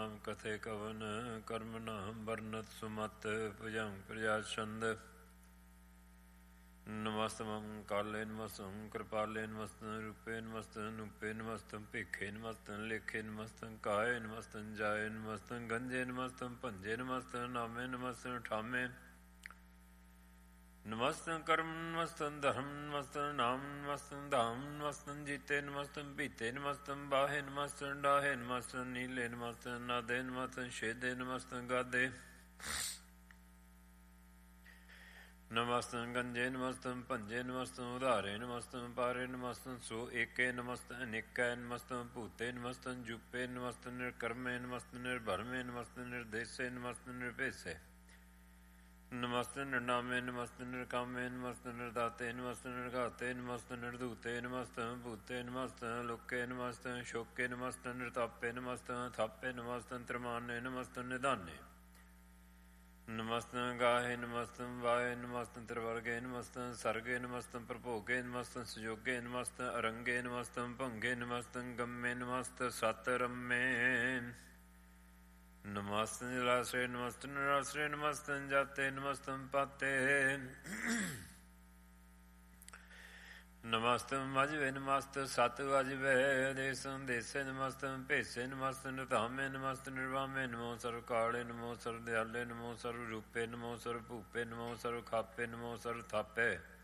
ਨਾਮ ਕਥੇ ਕਵਨ ਕਰਮ ਨਾਮ ਵਰਨਤ ਸੁਮਤ ਭੁਜੰਗ ਪ੍ਰਜਾ ਛੰਦ ਨਮਸਤਮੰ ਕਾਲੇ ਨਮਸਤੰ ਕਿਰਪਾਲੇ ਨਮਸਤੰ ਰੂਪੇ ਨਮਸਤੰ ਨੂਪੇ ਨਮਸਤੰ ਭੇਖੇ ਨਮਸਤੰ ਲੇਖੇ ਨਮਸਤੰ ਕਾਏ ਨਮਸਤੰ ਜਾਏ ਨਮਸਤੰ ਗੰਜੇ ਨਮਸਤੰ ਭੰਜੇ ਨਮਸਤੰ ਨਾਮੇ ਨਮਸਤੰ ਠਾਮੇ ਨਮਸਤੰ ਕਰਮ ਨਮਸਤੰ ਧਰਮ ਨਮਸਤੰ ਨਾਮ ਨਮਸਤੰ ਧਾਮ ਨਮਸਤੰ ਜੀਤੇ ਨਮਸਤੰ ਪੀਤੇ ਨਮਸਤੰ ਬਾਹੇ ਨਮਸਤੰ ਡਾਹੇ ਨਮਸਤੰ ਨੀਲੇ ਨਮਸਤੰ ਨਾਦੇ ਨਮਸਤੰ ਛੇਦੇ ਨਮਸਤੰ ਗਾਦੇ ਨਮਸਤੰ ਗੰਜੇ ਨਮਸਤੰ ਭੰਜੇ ਨਮਸਤੰ ਉਧਾਰੇ ਨਮਸਤੰ ਪਾਰੇ ਨਮਸਤੰ ਸੋ ਏਕੇ ਨਮਸਤੰ ਅਨੇਕੈ ਨਮਸਤੰ ਭੂਤੇ ਨਮਸਤੰ ਜੁਪੇ ਨਮਸਤੰ ਨਿਰਕਰਮੇ ਨਮਸਤੰ ਨਿਰਭਰਮੇ ਨਮਸਤੰ ਨਿਰਦੇਸੇ ਨਮਸਤੰ ਨਿਰਭੇਸੇ ਨਮਸਤੰ ਨਿਰਨਾਮੇ ਨਮਸਤੰ ਨਿਰਕਾਮੇ ਨਮਸਤੰ ਨਿਰਦਾਤੇ ਨਮਸਤੰ ਨਿਰਘਾਤੇ ਨਮਸਤੰ ਨਿਰਧੂਤੇ ਨਮਸਤੰ ਭੂਤੇ ਨਮਸਤੰ ਲੋਕੇ ਨਮਸਤੰ ਸ਼ੋਕੇ ਨਮਸਤੰ ਨਿਰਤਾਪੇ ਨਮਸਤੰ ਥਾਪੇ ਨਮਸਤੰ ਤ੍ਰਿਮਾਨੇ ਨਮਸਤੰ ਨਿਧਾਨੇ ਨਮਸਤੰ ਗਾਹੇ ਨਮਸਤੰ ਵਾਹੇ ਨਮਸਤੰ ਤ੍ਰਿਵਰਗੇ ਨਮਸਤੰ ਸਰਗੇ ਨਮਸਤੰ ਪ੍ਰਭੋਗੇ ਨਮਸਤੰ ਸੰਯੋਗੇ ਨਮਸਤੰ ਅਰੰਗੇ ਨਮਸਤੰ ਭੰਗੇ ਨਮਸਤੰ ਗੰਮੇ ਨਮਸਤੰ ਸਤਰਮੇ ਨਮਸਤੰ ਜਲਾਸ਼ਰੇ ਨਮਸਤੰ ਨਿਰਾਸ਼ਰੇ ਨਮਸਤੰ ਜਾਤੇ ਨਮਸਤੰ ਪਾਤੇ ਨਮਸਤੰ ਮਜਵੇ ਨਮਸਤੰ ਸਤ ਵਜਵੇ ਦੇਸੰ ਦੇਸੇ ਨਮਸਤੰ ਭੇਸੇ ਨਮਸਤੰ ਨਿਧਾਮੇ ਨਮਸਤੰ ਨਿਰਵਾਮੇ ਨਮੋ ਸਰਵ ਕਾਲੇ ਨਮੋ ਸਰਵ ਦਿਆਲੇ ਨਮੋ ਸਰਵ ਰੂਪੇ ਨਮੋ ਸਰਵ ਭੂਪੇ ਨਮੋ ਸਰਵ ਖਾਪੇ ਨਮੋ ਸਰਵ ਥਾਪੇ